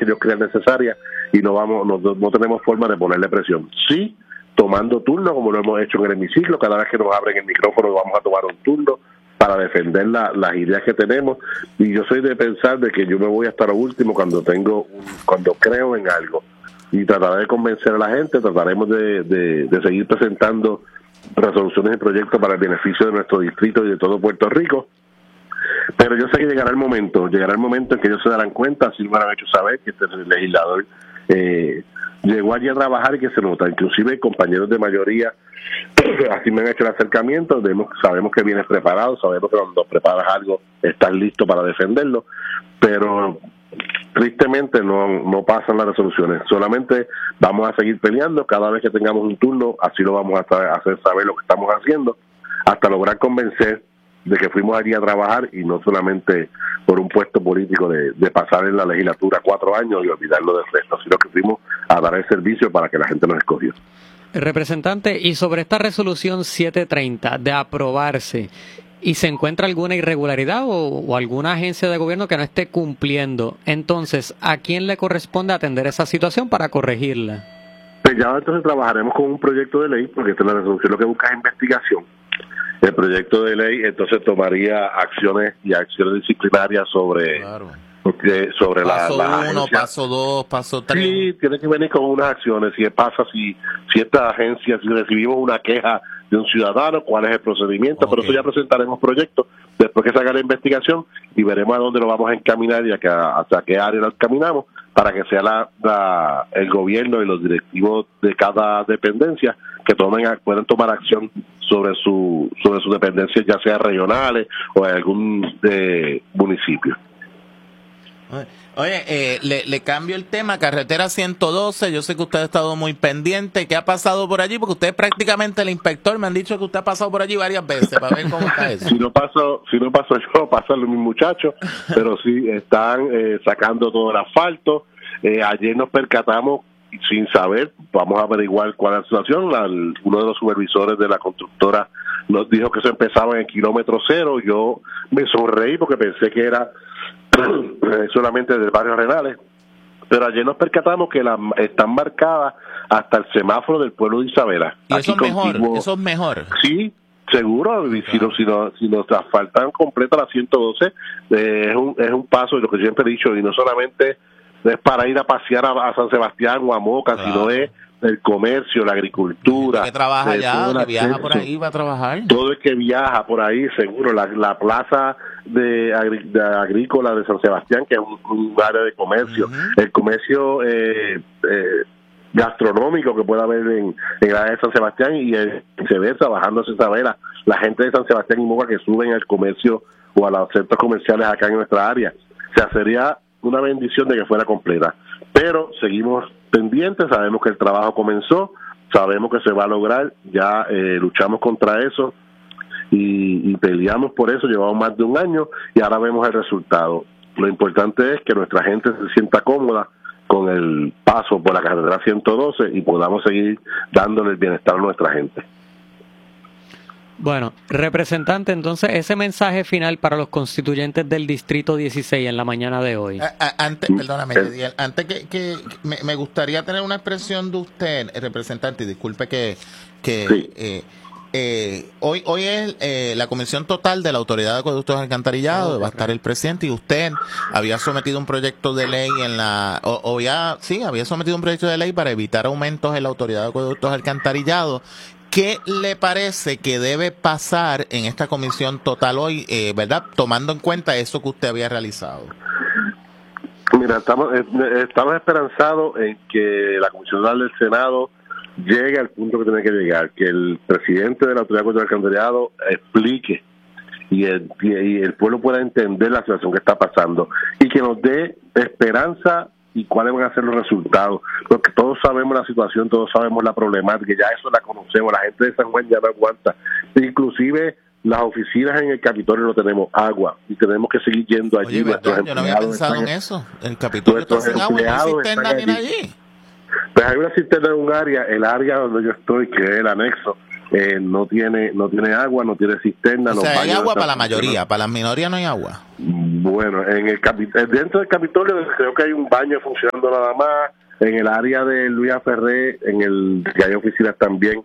que ellos crean necesarias y no tenemos forma de ponerle presión. Sí, tomando turno, como lo hemos hecho en el hemiciclo, cada vez que nos abren el micrófono vamos a tomar un turno para defender las ideas que tenemos, y yo soy de pensar de que yo me voy hasta lo último cuando creo en algo, y trataré de convencer a la gente. Trataremos de seguir presentando resoluciones y proyectos para el beneficio de nuestro distrito y de todo Puerto Rico, pero yo sé que llegará el momento en que ellos se darán cuenta, así lo han hecho saber, que este legislador llegó allí a trabajar y que se nota, inclusive compañeros de mayoría así me han hecho el acercamiento. Sabemos que vienes preparado, sabemos que cuando preparas algo estás listo para defenderlo, pero tristemente no pasan las resoluciones. Solamente vamos a seguir peleando cada vez que tengamos un turno, así lo vamos a hacer saber lo que estamos haciendo, hasta lograr convencer de que fuimos allí a trabajar y no solamente por un puesto político de pasar en la legislatura 4 años y olvidarlo del resto, sino que fuimos a dar el servicio para que la gente nos escogió. Representante, y sobre esta resolución 730 de aprobarse, ¿y se encuentra alguna irregularidad o alguna agencia de gobierno que no esté cumpliendo? Entonces, ¿a quién le corresponde atender esa situación para corregirla? Pues ya entonces trabajaremos con un proyecto de ley, porque esta es la resolución, lo que busca es investigación. El proyecto de ley entonces tomaría acciones disciplinarias sobre paso la 1, paso 2, paso 3. Sí, tiene que venir con unas acciones. Si esta agencia, si recibimos una queja de un ciudadano, cuál es el procedimiento. Pero eso ya presentaremos proyectos después que se haga la investigación y veremos a dónde lo vamos a encaminar y hasta qué área lo encaminamos, para que sea el gobierno y los directivos de cada dependencia que puedan tomar acción sobre sus dependencias, ya sea regionales o en algún municipio. Oye, le cambio el tema, carretera 112, yo sé que usted ha estado muy pendiente. ¿Qué ha pasado por allí? Porque usted es prácticamente el inspector, me han dicho que usted ha pasado por allí varias veces para ver cómo está eso. Si no paso yo, pasan mis muchachos, pero sí están sacando todo el asfalto. Ayer nos percatamos, sin saber, vamos a averiguar cuál es la situación. Uno de los supervisores de la constructora nos dijo que eso empezaba en el kilómetro 0. Yo me sonreí porque pensé que era solamente del barrio Arenales, pero ayer nos percatamos que están marcadas hasta el semáforo del pueblo de Isabela. ¿Y eso es mejor? Sí, seguro. Si nos asfaltan completa la 112, es un paso, de lo que siempre he dicho, y no solamente es para ir a pasear a San Sebastián o a Moca, sino es el comercio, la agricultura. Que trabaja allá, que viaja por ahí, va a trabajar. Todo el que viaja por ahí, seguro. La plaza de agrícola de San Sebastián, que es un área de comercio. El comercio gastronómico que pueda haber en el área de San Sebastián y viceversa, bajando hacia Isabela. La gente de San Sebastián y Moca que suben al comercio o a los centros comerciales acá en nuestra área. O sea, sería una bendición de que fuera completa. Pero seguimos pendientes, sabemos que el trabajo comenzó, sabemos que se va a lograr, ya luchamos contra eso y peleamos por eso, llevamos más de un año y ahora vemos el resultado. Lo importante es que nuestra gente se sienta cómoda con el paso por la carretera 112 y podamos seguir dándole el bienestar a nuestra gente. Bueno, representante, entonces ese mensaje final para los constituyentes del Distrito 16 en la mañana de hoy. Perdóname, antes que me gustaría tener una expresión de usted, representante, y disculpe que hoy es la comisión total de la Autoridad de Acueductos y Alcantarillados, va a estar el presidente, y usted había sometido un proyecto de ley había sometido un proyecto de ley para evitar aumentos en la Autoridad de Acueductos y Alcantarillados. ¿Qué le parece que debe pasar en esta comisión total hoy, verdad, tomando en cuenta eso que usted había realizado? Mira, estamos esperanzados en que la comisión total del Senado llegue al punto que tiene que llegar, que el presidente de la Autoridad de Acueductos y Alcantarillados explique y el pueblo pueda entender la situación que está pasando y que nos dé esperanza y cuáles van a ser los resultados, porque todos sabemos la situación, todos sabemos la problemática, ya eso la conocemos, la gente de San Juan ya no aguanta, inclusive las oficinas en el Capitolio no tenemos agua y tenemos que seguir yendo allí. Oye, yo no había pensado en eso, el Capitolio está sin agua, no hay cisterna ni allí. Pues hay una cisterna en un área, el área donde yo estoy, que es el anexo, no tiene agua, no tiene cisterna. O sea, hay agua para la mayoría, para las minorías no hay agua. Bueno, dentro del Capitolio creo que hay un baño funcionando nada más. En el área de Luis Ferré, que hay oficinas también,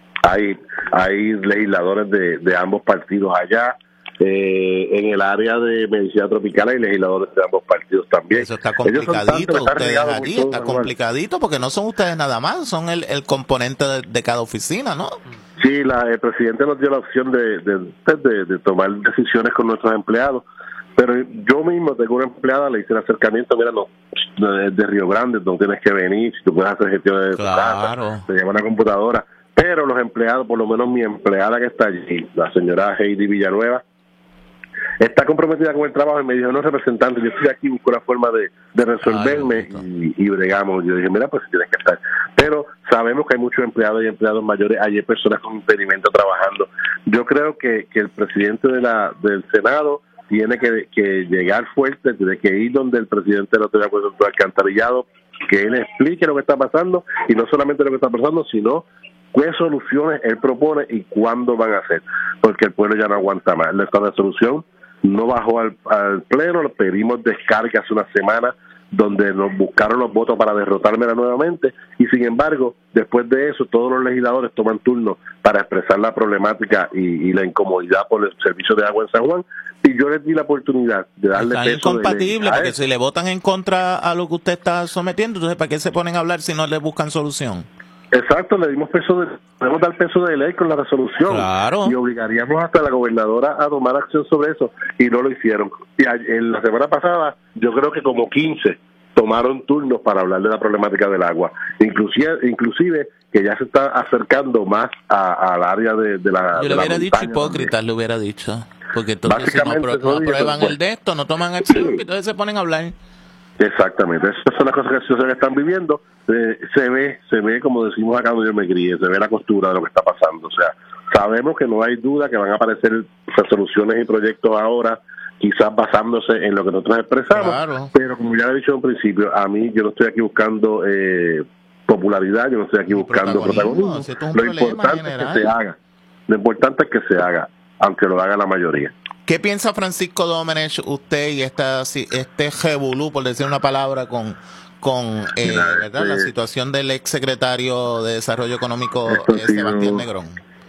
hay legisladores de ambos partidos allá. En el área de medicina tropical hay legisladores de ambos partidos también. Eso está complicadito, ustedes allí, está complicadito porque no son ustedes nada más, son el componente de cada oficina, ¿no? Sí, el presidente nos dio la opción de tomar decisiones con nuestros empleados, pero yo mismo tengo una empleada, le hice el acercamiento, mira, no, de Río Grande, no tienes que venir, si tú puedes hacer gestiones de tu casa, te lleva una computadora, pero los empleados, por lo menos mi empleada que está allí, la señora Heidi Villanueva, está comprometida con el trabajo y me dijo, no, representante, yo estoy aquí, busco la forma de resolverme y bregamos. Yo dije, mira, pues tienes que estar. Pero sabemos que hay muchos empleados y empleados mayores, hay personas con impedimento trabajando. Yo creo que el presidente del Senado tiene que llegar fuerte, tiene que ir donde el presidente de la Autoridad de Alcantarillado, que él explique lo que está pasando, y no solamente lo que está pasando, sino qué soluciones él propone y cuándo van a hacer, porque el pueblo ya no aguanta más. Esta resolución no bajó al pleno, lo pedimos descarga hace una semana, donde nos buscaron los votos para derrotármela nuevamente, y sin embargo, después de eso, todos los legisladores toman turno para expresar la problemática y la incomodidad por el servicio de agua en San Juan, y yo les di la oportunidad de darle peso. Es incompatible, porque si le votan en contra a lo que usted está sometiendo, entonces ¿para qué se ponen a hablar si no le buscan solución? Exacto, le dimos podemos dar peso de ley con la resolución, claro, y obligaríamos hasta a la gobernadora a tomar acción sobre eso, y no lo hicieron. Y en la semana pasada yo creo que como 15 tomaron turnos para hablar de la problemática del agua, inclusive que ya se está acercando más al área de la... Yo le hubiera dicho hipócritas, le hubiera dicho, porque entonces si no aprueban el de esto, no toman acción, y entonces se ponen a hablar. Exactamente, esas son las cosas que están viviendo. Se ve, como decimos acá donde yo me crié, se ve la costura de lo que está pasando. O sea, sabemos que no hay duda que van a aparecer resoluciones y proyectos ahora, quizás basándose en lo que nosotros expresamos, claro. Pero como ya he dicho en principio, a mí yo no estoy aquí buscando popularidad, yo no estoy aquí buscando protagonismo. Lo importante es que se haga, lo importante es que se haga, aunque lo haga la mayoría. ¿Qué piensa Francisco Domenech, usted y este revolú, por decir una palabra, con ¿verdad? La situación del ex secretario de Desarrollo Económico, Sebastián Negrón?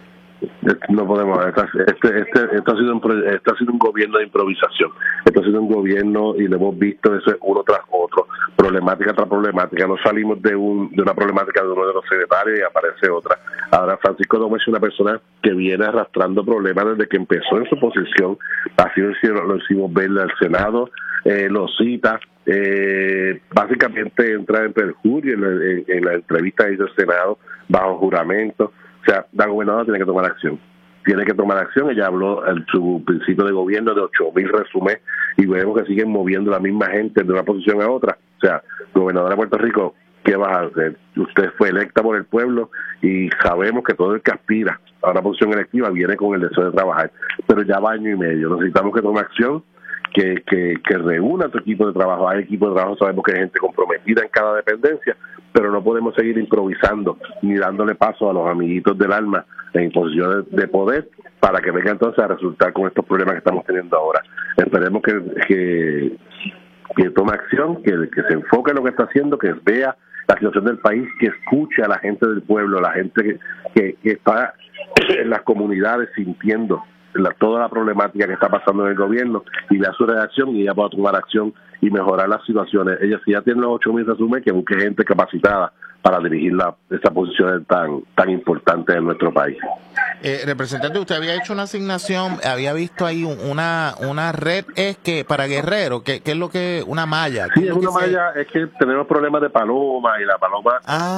No podemos, esto ha sido un gobierno de improvisación, esto ha sido un gobierno, y lo hemos visto, eso es uno tras otro, problemática tras problemática, no salimos de una problemática de uno de los secretarios y aparece otra. Ahora Francisco Domínguez es una persona que viene arrastrando problemas desde que empezó en su posición, así lo hicimos ver al Senado, lo cita, básicamente entra en perjurio en la entrevista que hizo el Senado bajo juramento. O sea, la gobernadora tiene que tomar acción. Ella habló en su principio de gobierno de 8,000 resumés, y vemos que siguen moviendo la misma gente de una posición a otra. O sea, gobernadora de Puerto Rico, ¿qué vas a hacer? Usted fue electa por el pueblo y sabemos que todo el que aspira a una posición electiva viene con el deseo de trabajar, pero ya va año y medio. Necesitamos que tome acción, que reúna tu equipo de trabajo. Hay equipo de trabajo, sabemos que hay gente comprometida en cada dependencia, pero no podemos seguir improvisando ni dándole paso a los amiguitos del alma en posiciones de poder para que venga entonces a resultar con estos problemas que estamos teniendo ahora. Esperemos que tome acción, que se enfoque en lo que está haciendo, que vea la situación del país, que escuche a la gente del pueblo, la gente que está en las comunidades sintiendo toda la problemática que está pasando en el gobierno, y vea su reacción y ella pueda tomar acción y mejorar las situaciones. Ella, si ya tiene los 8,000 resúmenes, que busque gente capacitada para dirigir esa posición tan importante en nuestro país. Representante, usted había hecho una asignación, había visto ahí una red para Guerrero, ¿qué es lo que una malla? Sí, es una malla, es que tenemos problemas de paloma, y la paloma,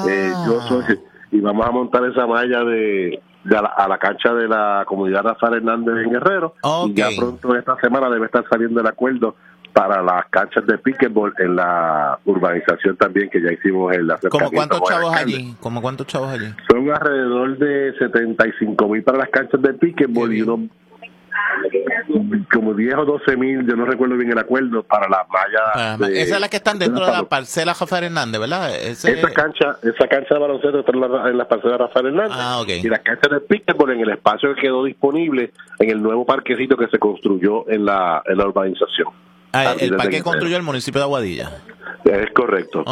y vamos a montar esa malla a la cancha de la comunidad Rafael Hernández en Guerrero, y ya pronto esta semana debe estar saliendo el acuerdo para las canchas de pickleball en la urbanización también, que ya hicimos el acercamiento. ¿Cómo cuántos chavos allí? Son alrededor de 75,000 para las canchas de pickleball, y unos como 10 o 12,000, yo no recuerdo bien el acuerdo, para las mallas. Esa es la que están dentro de la parcela Rafael Hernández, ¿verdad? Esa cancha de baloncesto está en la parcela Rafael Hernández, y las canchas de pickleball en el espacio que quedó disponible en el nuevo parquecito que se construyó en la urbanización. El parque construyó el municipio de Aguadilla. Es correcto.